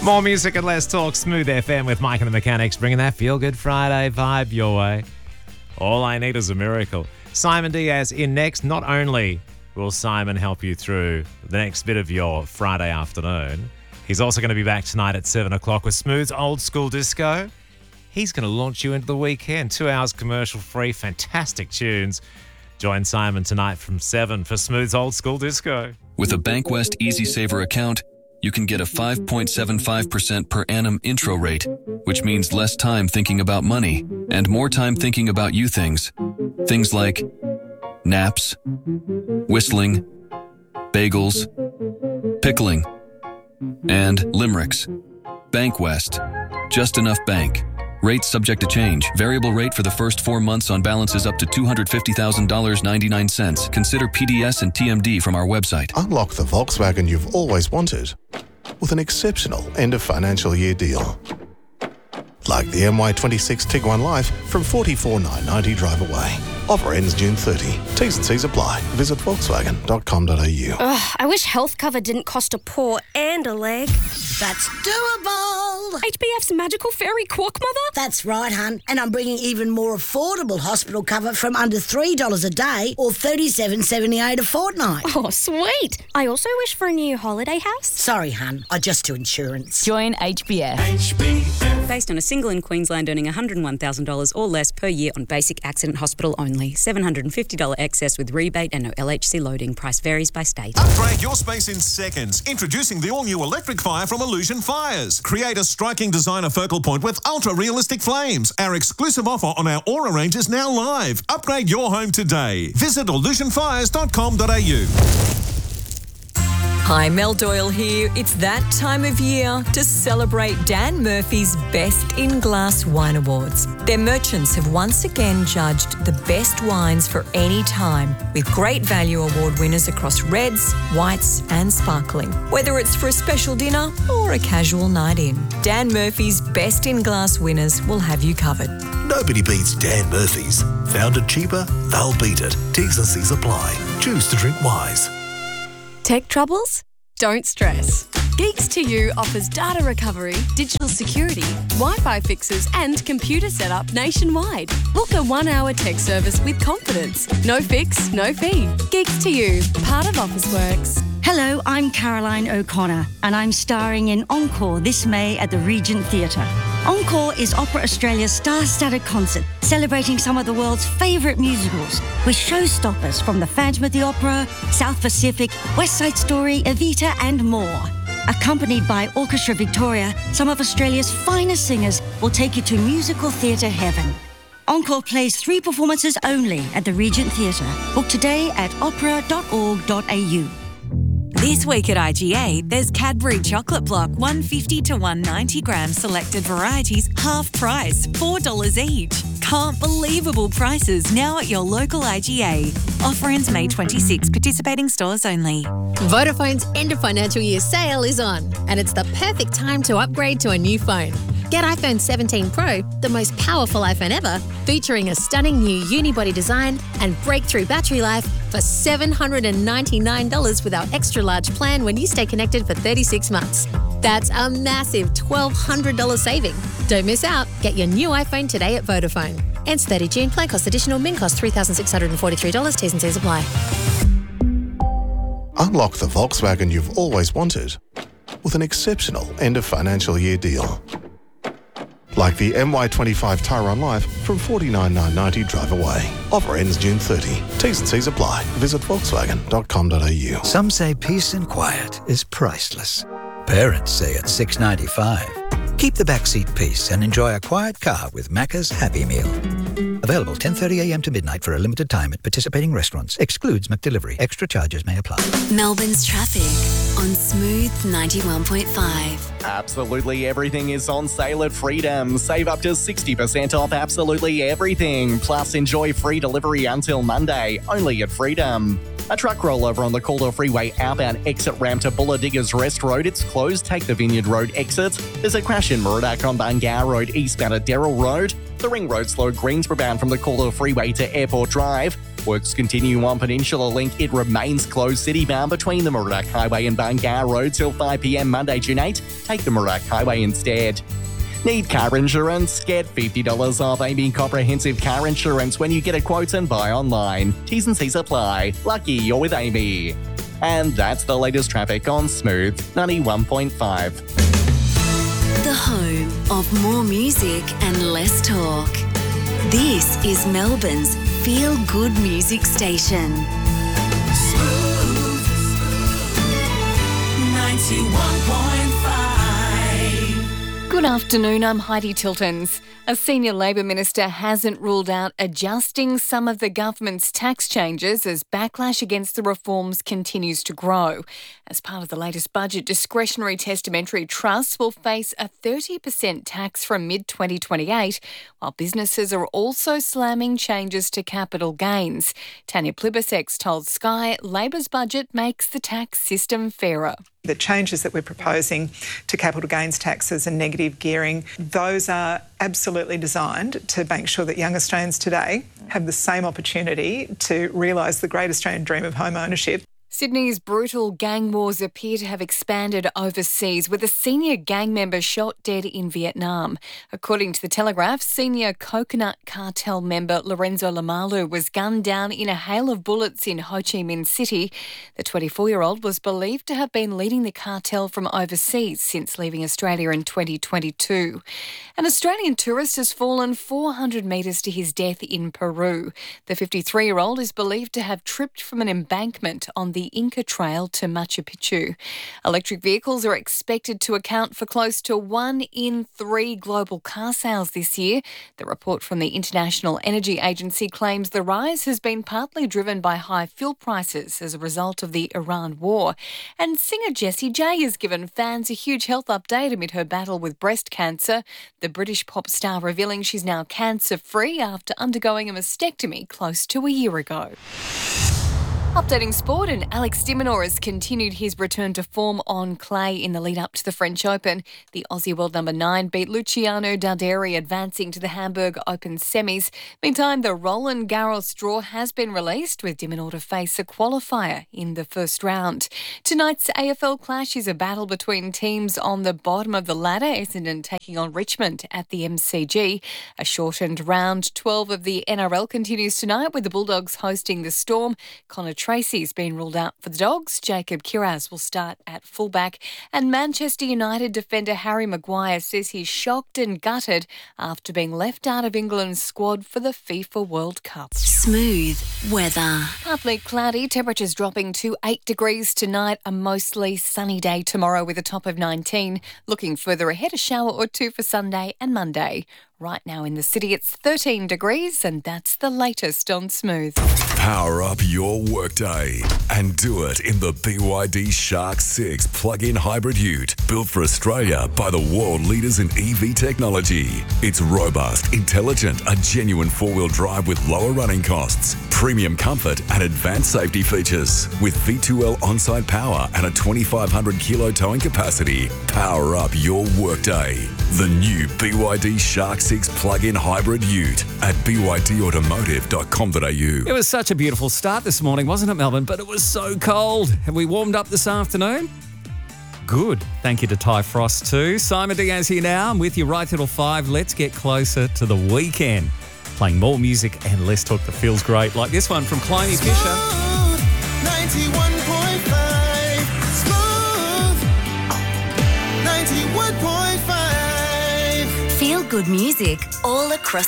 More music and less talk. Smooth FM with Mike and the Mechanics, bringing that feel-good Friday vibe your way. All I need is a miracle. Simon Diaz in next. Not only will Simon help you through the next bit of your Friday afternoon, he's also going to be back tonight at 7 o'clock with Smooth's Old School Disco. He's going to launch you into the weekend. 2 hours commercial-free, fantastic tunes. Join Simon tonight from 7 for Smooth's Old School Disco. With a Bankwest Easy Saver account, you can get a 5.75% per annum intro rate, which means less time thinking about money and more time thinking about you things. Things like naps, whistling, bagels, pickling, and limericks. Bankwest. Just enough bank. Rates subject to change. Variable rate for the first 4 months on balances up to $250,000.99. Consider PDS and TMD from our website. Unlock the Volkswagen you've always wanted with an exceptional end of financial year deal. Like the MY26 Tiguan Life from $44,990 drive away. Offer ends June 30. T's and C's apply. Visit Volkswagen.com.au. Ugh, I wish health cover didn't cost a paw and a leg. That's doable. HBF's magical fairy quack mother? That's right, hun. And I'm bringing even more affordable hospital cover from under $3 a day or $37.78 a fortnight. Oh, sweet. I also wish for a new holiday house. Sorry, hun. I just do insurance. Join HBF. HBF. Based on a single in Queensland earning $101,000 or less per year on basic accident hospital only. $750 excess with rebate and no LHC loading. Price varies by state. Upgrade your space in seconds. Introducing the all-new electric fire from Illusion Fires. Create a striking designer focal point with ultra-realistic flames. Our exclusive offer on our Aura range is now live. Upgrade your home today. Visit illusionfires.com.au. Hi, Mel Doyle here. It's that time of year to celebrate Dan Murphy's Best in Glass Wine Awards. Their merchants have once again judged the best wines for any time, with great value award winners across reds, whites and sparkling. Whether it's for a special dinner or a casual night in, Dan Murphy's Best in Glass winners will have you covered. Nobody beats Dan Murphy's. Found it cheaper, they'll beat it. T's and C's apply. Choose to drink wise. Tech troubles? Don't stress. Geeks to You offers data recovery, digital security, Wi-Fi fixes and computer setup nationwide. Book a 1-hour tech service with confidence. No fix, no fee. Geeks to You, part of Officeworks. Hello, I'm Caroline O'Connor and I'm starring in Encore this May at the Regent Theatre. Encore is Opera Australia's star-studded concert celebrating some of the world's favourite musicals with showstoppers from The Phantom of the Opera, South Pacific, West Side Story, Evita and more. Accompanied by Orchestra Victoria, some of Australia's finest singers will take you to musical theatre heaven. Encore plays 3 performances only at the Regent Theatre. Book today at opera.org.au. This week at IGA, there's Cadbury Chocolate Block 150 to 190 gram selected varieties, half price, $4 each. Can't believable prices now at your local IGA. Offer ends May 26, participating stores only. Vodafone's end of financial year sale is on, and it's the perfect time to upgrade to a new phone. Get iPhone 17 Pro, the most powerful iPhone ever, featuring a stunning new unibody design and breakthrough battery life for $799 with our extra large plan when you stay connected for 36 months. That's a massive $1,200 saving. Don't miss out. Get your new iPhone today at Vodafone. Ends 30 June. Plan cost additional. Min cost $3,643. T's and C's apply. Unlock the Volkswagen you've always wanted with an exceptional end of financial year deal. Like the MY25 Tiguan Life from $49,990 drive away. Offer ends June 30. T's and C's apply. Visit Volkswagen.com.au. Some say peace and quiet is priceless. Parents say it's $6.95. Keep the backseat peace and enjoy a quiet car with Macca's Happy Meal. Available 10:30 a.m. to midnight for a limited time at participating restaurants. Excludes McDelivery. Extra charges may apply. Melbourne's traffic on Smooth 91.5. Absolutely everything is on sale at Freedom. Save up to 60% off absolutely everything. Plus, enjoy free delivery until Monday, only at Freedom. A truck rollover on the Calder Freeway outbound exit ramp to Bulladiggers Rest Road. It's closed. Take the Vineyard Road exit. There's a crash in Murdoch on Bungar Road eastbound at Darrell Road. The Ring Road slowed Greensboro bound from the Calder Freeway to Airport Drive. Works continue on Peninsula Link. It remains closed city-bound between the Murdoch Highway and Bungar Road till 5 p.m. Monday, June 8. Take the Murdoch Highway instead. Need car insurance? Get $50 off Amy Comprehensive Car Insurance when you get a quote and buy online. T's and C's apply. Lucky you're with Amy. And that's the latest traffic on Smooth 91.5. The home of more music and less talk. This is Melbourne's feel-good music station. Smooth 91.5. Good afternoon, I'm Heidi Tiltons. A senior Labor minister hasn't ruled out adjusting some of the government's tax changes as backlash against the reforms continues to grow. As part of the latest budget, discretionary testamentary trusts will face a 30% tax from mid-2028, while businesses are also slamming changes to capital gains. Tanya Plibersek told Sky Labor's budget makes the tax system fairer. The changes that we're proposing to capital gains taxes and negative gearing, those are absolutely designed to make sure that young Australians today have the same opportunity to realise the great Australian dream of home ownership. Sydney's brutal gang wars appear to have expanded overseas, with a senior gang member shot dead in Vietnam. According to The Telegraph, senior Coconut Cartel member Lorenzo Lamalu was gunned down in a hail of bullets in Ho Chi Minh City. The 24-year-old was believed to have been leading the cartel from overseas since leaving Australia in 2022. An Australian tourist has fallen 400 metres to his death in Peru. The 53-year-old is believed to have tripped from an embankment on the Inca Trail to Machu Picchu. Electric vehicles are expected to account for close to 1 in 3 global car sales this year. The report from the International Energy Agency claims the rise has been partly driven by high fuel prices as a result of the Iran war. And singer Jessie J has given fans a huge health update amid her battle with breast cancer. The British pop star revealing she's now cancer-free after undergoing a mastectomy close to a year ago. Updating sport, and Alex de Minaur has continued his return to form on clay in the lead-up to the French Open. The Aussie world number 9 beat Luciano Darderi, advancing to the Hamburg Open semis. Meantime, the Roland Garros draw has been released, with de Minaur to face a qualifier in the first round. Tonight's AFL clash is a battle between teams on the bottom of the ladder, Essendon taking on Richmond at the MCG. A shortened round 12 of the NRL continues tonight, with the Bulldogs hosting the Storm. Connor Tracy's been ruled out for the Dogs. Jacob Kiraz will start at fullback. And Manchester United defender Harry Maguire says he's shocked and gutted after being left out of England's squad for the FIFA World Cup. Smooth weather. Partly cloudy, temperatures dropping to 8 degrees tonight. A mostly sunny day tomorrow with a top of 19. Looking further ahead, a shower or two for Sunday and Monday. Right now in the city, it's 13 degrees, and that's the latest on Smooth. Power up your workday and do it in the BYD Shark 6 plug-in hybrid ute, built for Australia by the world leaders in EV technology. It's robust, intelligent, a genuine four-wheel drive with lower running costs, premium comfort and advanced safety features. With V2L on-site power and a 2,500 kilo towing capacity, power up your workday. The new BYD Shark 6 plug-in hybrid ute at bydautomotive.com.au. It was such a beautiful start this morning, wasn't it, Melbourne? But it was so cold. Have we warmed up this afternoon? Good. Thank you to Ty Frost too. Simon Diaz here now. I'm with you right till 5. Let's get closer to the weekend. Playing more music and less talk that feels great, like this one from Cloney Fisher. 91.5. Smooth 91.5. Feel good music all across